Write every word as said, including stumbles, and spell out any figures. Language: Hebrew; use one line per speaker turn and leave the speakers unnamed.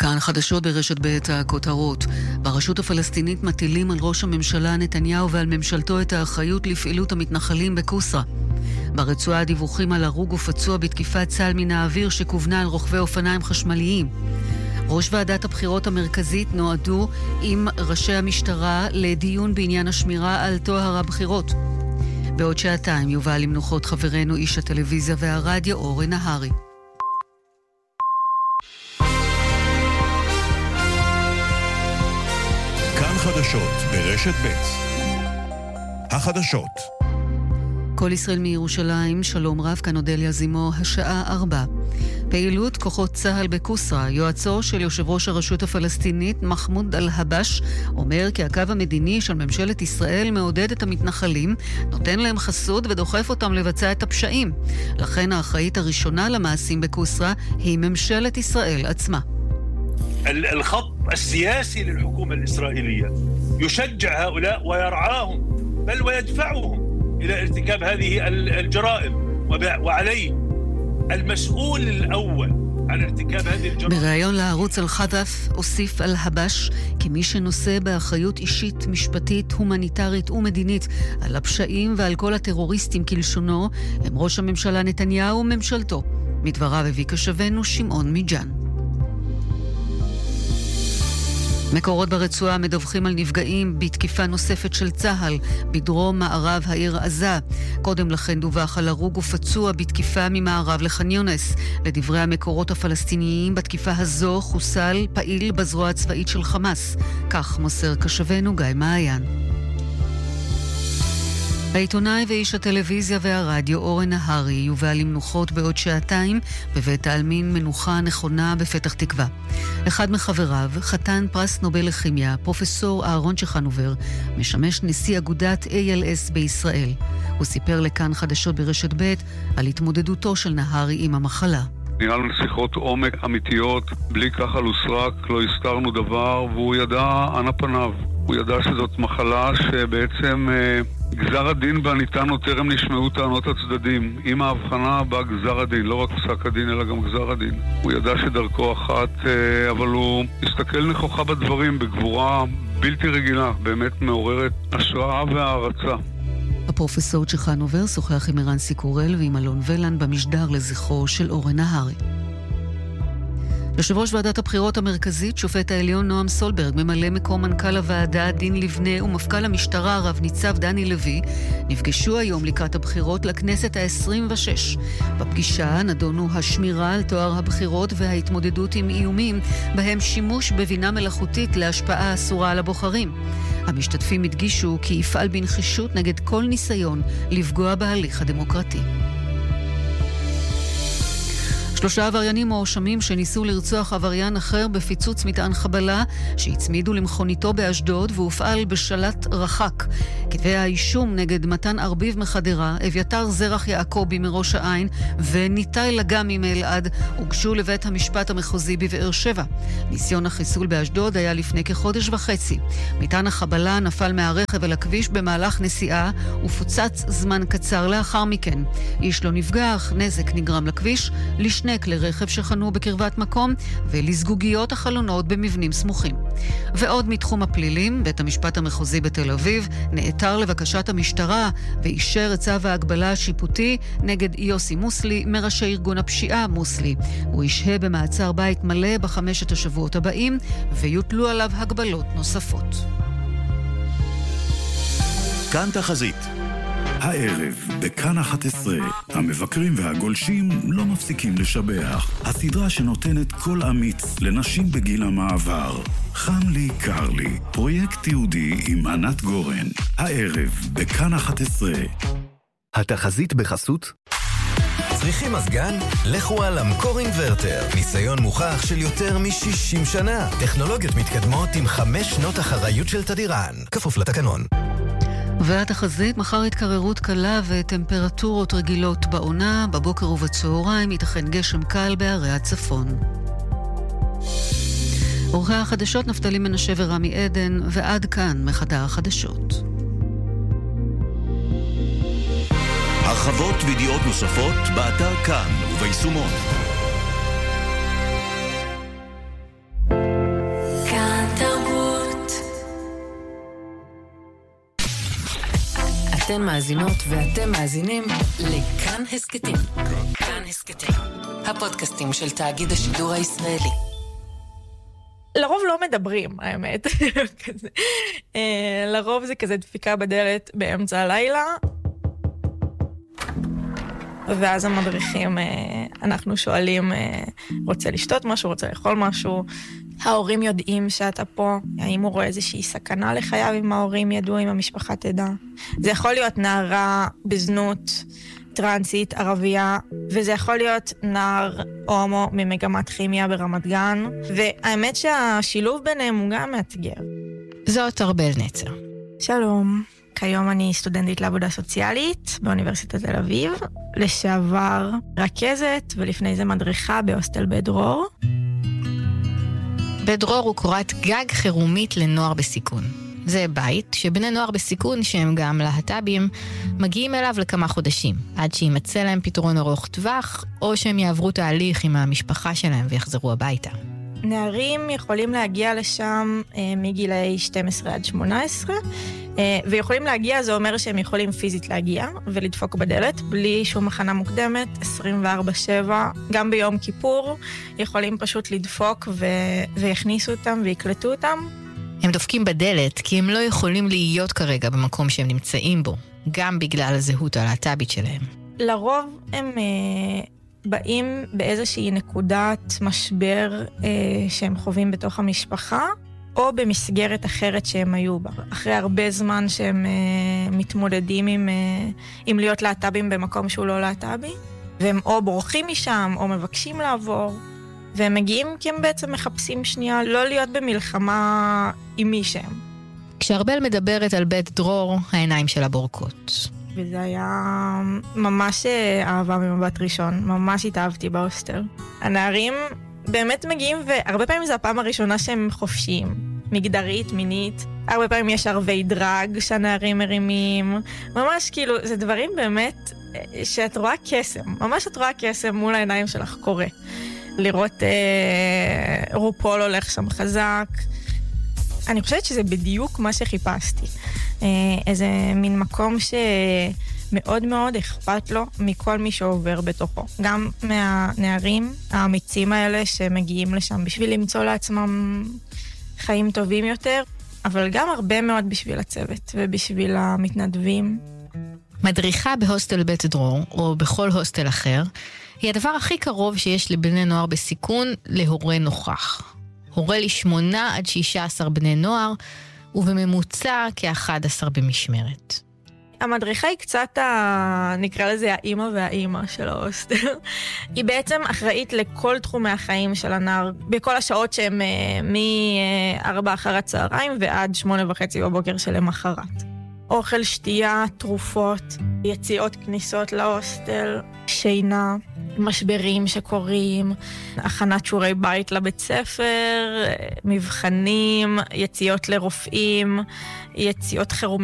כאן חדשות ברשת ב' הכותרות. ברשות הפלסטינית מטילים על ראש הממשלה נתניהו ועל ממשלתו את האחריות לפעילות המתנחלים בקוסרה. ברצועה דיווחים על הרוג ופצוע בתקיפת צה"ל מן האוויר שכוונה על רוכבי אופניים חשמליים. ראש ועדת הבחירות המרכזית נועדו עם ראשי המשטרה לדיון בעניין השמירה על טוהר הבחירות. בעוד שעתיים יובא למנוחות חברנו איש הטלוויזיה והרדיו אורן נהרי.
כאן חדשות ברשת ב' החדשות.
כל ישראל מירושלים, שלום רב, כאן אודליה זימו, השעה ארבע. פעילות כוחות צה"ל בקוסרה, יועצו של יושב ראש הרשות הפלסטינית מחמוד אל-הבש, אומר כי הקו המדיני של ממשלת ישראל מעודד את המתנחלים, נותן להם חסות ודוחף אותם לבצע את הפשעים. לכן האחראית הראשונה למעשים בקוסרה היא ממשלת ישראל עצמה.
الخط السياسي للحكومة الإسرائيلية يشجع هؤلاء ويرعاهم بل ويدفعهم إلى ارتكاب هذه الجرائم وعليه المسؤول الأول عن ارتكاب هذه الجرائم.
בראיון לערוץ אל-חדף הוסיף אל-הבש כי מי שנושא באחריות אישית, משפטית, הומניטרית ומדינית על הפשעים ועל כל הטרוריסטים כלשונו הם ראש הממשלה נתניהו וממשלתו. מדבריו הביא כשבנו שמעון מיג'אן. מקורות ברצועה מדווחים על נפגעים בתקיפה נוספת של צה"ל בדרום מערב העיר עזה. קודם לכן דווח על הרוג ופצוע בתקיפה ממערב לח'אן יונס. לדברי המקורות הפלסטיניים, בתקיפה הזו חוסל פעיל בזרוע הצבאית של חמאס. כך מוסר כשבנו גיא מעיין. העיתונאי ואיש הטלוויזיה והרדיו אורן נהרי יובא למנוחות בעוד שעתיים בבית העלמין מנוחה נכונה בפתח תקווה. אחד מחבריו, חתן פרס נובל לכימיה, פרופסור אהרון צ'חנובר, משמש נשיא אגודת איי אל אס בישראל. הוא סיפר לכאן חדשות ברשת ב' על התמודדותו של נהרי עם המחלה.
ניהלנו שיחות עומק אמיתיות, בלי כחל וסרק, לא הסתרנו דבר, והוא ידע אנה פניו. הוא ידע שזאת מחלה שבעצם אה, גזר הדין בה ניתן עוד טרם נשמעו טענות הצדדים. עם ההבחנה בא גזר הדין, לא רק פסק הדין אלא גם גזר הדין. הוא ידע שדרכו אחת, אה, אבל הוא הסתכל נכוחה בדברים בגבורה בלתי רגילה, באמת מעוררת השראה והערצה.
הפרופסור צ'חנובר שוחח עם ערן סיקורל ועם אלון ולן במשדר לזכרו של אורן נהרי. יושב ראש ועדת הבחירות המרכזית, שופט העליון נועם סולברג, ממלא מקום מנכ"ל הוועדה דין לבנה ומפכ"ל המשטרה רב ניצב דני לוי, נפגשו היום לקראת הבחירות לכנסת ה-עשרים ושש. בפגישה נדונו השמירה על תואר הבחירות וההתמודדות עם איומים, בהם שימוש בבינה מלאכותית להשפעה אסורה על הבוחרים. המשתתפים הדגישו כי יפעל בנחישות נגד כל ניסיון לפגוע בהליך הדמוקרטי. שלושה עבריינים מואשמים שניסו לרצוח עבריין אחר בפיצוץ מטען חבלה שהצמידו למכוניתו באשדוד והופעל בשלט רחק. כתבי האישום נגד מתן ארביב מחדרה, אביתר זרח יעקבי מראש העין וניתאי לגמי מאלעד הוגשו לבית המשפט המחוזי בבאר שבע. ניסיון החיסול באשדוד היה לפני כחודש וחצי. מטען החבלה נפל מהרכב אל הכביש במהלך נסיעה ופוצץ זמן קצר לאחר מכן. איש לא נפגע, אך נזק נגרם לכביש, לשני כלי רכב שחנו בקרבת מקום ולסגוגיות החלונות במבנים סמוכים. ועוד מתחום הפלילים, בית המשפט המחוזי בתל אביב נעתר לבקשת המשטרה ואישר את צו ההגבלה השיפוטי נגד יוסי מוסלי מראשי ארגון הפשיעה מוסלי. הוא ישהה במעצר בית מלא בחמשת השבועות הבאים ויוטלו עליו הגבלות נוספות.
כאן תחזית.
הערב, בכאן אחת עשרה, המבקרים והגולשים לא מפסיקים לשבח. הסדרה שנותנת קול אמיץ לנשים בגיל המעבר. חם לי, קר לי. פרויקט תיעודי עם ענת גורן. הערב, בכאן אחת עשרה.
התחזית בחסות? צריכים מזגן? לכו על אמקור אינברטר. ניסיון מוכח של יותר מ-שישים שנה. טכנולוגיות מתקדמות עם חמש שנות אחריות של תדירן. כפוף לתקנון.
והתחזית, מחר התקררות קלה וטמפרטורות רגילות בעונה, בבוקר ובצהריים ייתכן גשם קל בערי הצפון. עורכי החדשות נפתלי מנשה ורמי עדן, ועד כאן מחדר החדשות.
הרחבות וידיעות נוספות באתר כאן וביישומון.
אתן מאזינות ואתם מאזינים לכאן הסקטים. כאן הסקטים, הפודקאסטים של תאגיד השידור הישראלי.
לרוב לא מדברים, האמת. לרוב זה כזה דפיקה בדלת באמצע הלילה, ואז המדריכים, אנחנו שואלים, רוצה לשתות משהו, רוצה לאכול משהו, ההורים יודעים שאתה פה, האם הוא רואה איזושהי סכנה לחייו, אם ההורים ידעו, אם המשפחה תדע. זה יכול להיות נערה בזנות, טרנסית, ערבייה, וזה יכול להיות נער הומו ממגמת כימיה ברמת גן, והאמת שהשילוב ביניהם הוא גם מאתגר.
זאת ארבל נצר.
שלום, כיום אני סטודנטית לעבודה סוציאלית באוניברסיטת תל אביב, לשעבר רכזת ולפני זה מדריכה בהוסטל בית דרור.
בית דרור הוא קורת גג חירומית לנוער בסיכון. זה בית שבני נוער בסיכון, שהם גם להט"בים, מגיעים אליו לכמה חודשים, עד שימצא להם פתרון ארוך טווח, או שהם יעברו תהליך עם המשפחה שלהם ויחזרו הביתה.
נערים יכולים להגיע לשם אה, מגילאי שתים עשרה עד שמונה עשרה, אה, ויכולים להגיע, זה אומר שהם יכולים פיזית להגיע ולדפוק בדלת, בלי שום הכנה מוקדמת, עשרים וארבע שבע, גם ביום כיפור, יכולים פשוט לדפוק ו... ויכניסו אותם ויקלטו אותם.
הם דופקים בדלת כי הם לא יכולים להיות כרגע במקום שהם נמצאים בו, גם בגלל הזהות הלהט"בית שלהם.
לרוב הם אה, באים באיזושהי נקודת משבר אה, שהם חווים בתוך המשפחה, או במסגרת אחרת שהם היו בה. אחרי הרבה זמן שהם אה, מתמודדים עם, אה, עם להיות להט"בים במקום שהוא לא להט"בי, והם או בורחים משם או מבקשים לעבור, והם מגיעים כי הם בעצם מחפשים שנייה לא להיות במלחמה עם מי שהם.
כשארבל מדברת על בית דרור, העיניים שלה בורקות.
וזה היה ממש אהבה ממבט ראשון, ממש התאהבתי בהוסטל. הנערים באמת מגיעים, והרבה פעמים זה הפעם הראשונה שהם חופשיים, מגדרית, מינית. הרבה פעמים יש ערבי דרג שהנערים מרימים, ממש כאילו, זה דברים באמת שאת רואה קסם, ממש את רואה קסם מול העיניים שלך קורה. לראות אה, רופול הולך שם חזק. אני חושבת שזה בדיוק מה שחיפשתי. אה, איזה מין מקום שמאוד מאוד אכפת לו מכל מי שעובר בתוכו. גם מהנערים האמיצים האלה שמגיעים לשם בשביל למצוא לעצמם חיים טובים יותר, אבל גם הרבה מאוד בשביל הצוות ובשביל המתנדבים.
מדריכה בהוסטל בית דרור, או בכל הוסטל אחר, היא הדבר הכי קרוב שיש לבני נוער בסיכון להורה נוכח. הורה לשמונה עד שישה עשר בני נוער, ובממוצע כ-אחד עשר במשמרת.
המדריכה היא קצת, ה... נקרא לזה האמא והאמא של ההוסטל. היא בעצם אחראית לכל תחומי החיים של הנער, בכל השעות שהם מ-ארבע אחר הצהריים ועד שמונה וחצי בבוקר של למחרת. אוכל, שתייה, תרופות, יציאות, כניסות להוסטל, שינה, משברים שקורים, הכנת שיעורי בית לבית ספר, מבחנים, יציאות לרופאים, יציאות חירום